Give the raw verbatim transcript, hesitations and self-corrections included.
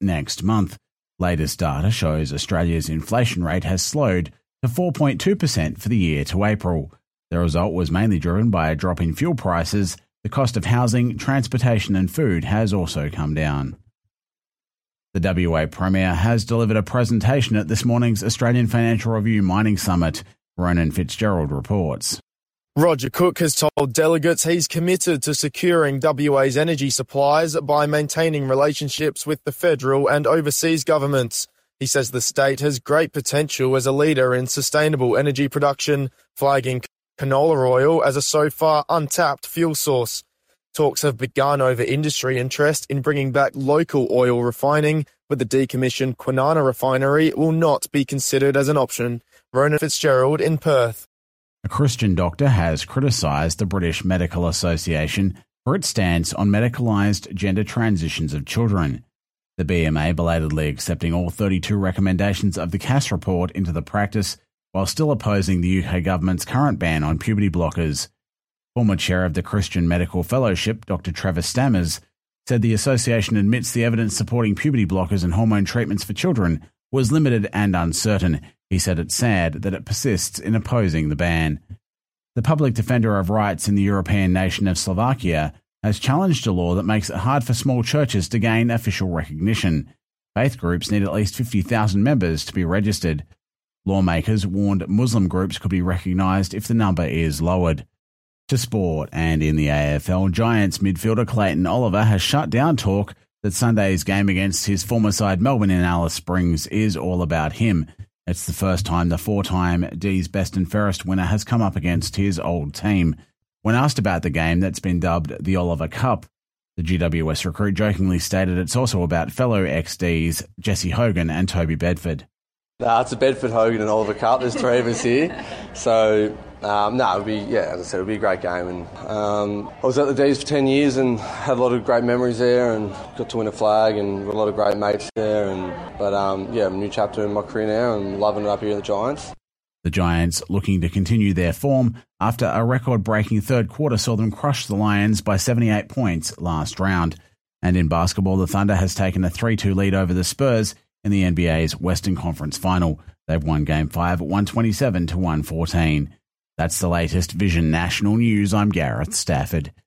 next month. Latest data shows Australia's inflation rate has slowed to four point two percent for the year to April. The result was mainly driven by a drop in fuel prices. The cost of housing, transportation and food has also come down. The W A Premier has delivered a presentation at this morning's Australian Financial Review Mining Summit. Ronan Fitzgerald reports. Roger Cook has told delegates he's committed to securing W A's energy supplies by maintaining relationships with the federal and overseas governments. He says the state has great potential as a leader in sustainable energy production, flagging canola oil as a so far untapped fuel source. Talks have begun over industry interest in bringing back local oil refining, but the decommissioned Kwinana refinery will not be considered as an option. Ronan Fitzgerald in Perth. A Christian doctor has criticised the British Medical Association for its stance on medicalised gender transitions of children. The B M A belatedly accepting all thirty-two recommendations of the Cass report into the practice, while still opposing the U K government's current ban on puberty blockers. Former chair of the Christian Medical Fellowship, Doctor Trevor Stammers, said the association admits the evidence supporting puberty blockers and hormone treatments for children was limited and uncertain. He said it's sad that it persists in opposing the ban. The public defender of rights in the European nation of Slovakia has challenged a law that makes it hard for small churches to gain official recognition. Faith groups need at least fifty thousand members to be registered. Lawmakers warned Muslim groups could be recognised if the number is lowered. To sport, and in the A F L, Giants midfielder Clayton Oliver has shut down talk that Sunday's game against his former side Melbourne in Alice Springs is all about him. It's the first time the four-time D's Best and Fairest winner has come up against his old team. When asked about the game that's been dubbed the Oliver Cup, the G W S recruit jokingly stated it's also about fellow ex-Ds Jesse Hogan and Toby Bedford. Nah, it's a Bedford, Hogan and Oliver Cup. There's three of us here. So, um, no, it would be, yeah, as I said, it would be a great game. And um, I was at the D's for ten years and had a lot of great memories there and got to win a flag and got a lot of great mates there. And But, um, yeah, a new chapter in my career now and loving it up here at the Giants. The Giants looking to continue their form after a record-breaking third quarter saw them crush the Lions by seventy-eight points last round. And in basketball, the Thunder has taken a three two lead over the Spurs in the N B A's Western Conference Final. They've won Game five at one twenty-seven to one fourteen. That's the latest Vision National News. I'm Gareth Stafford.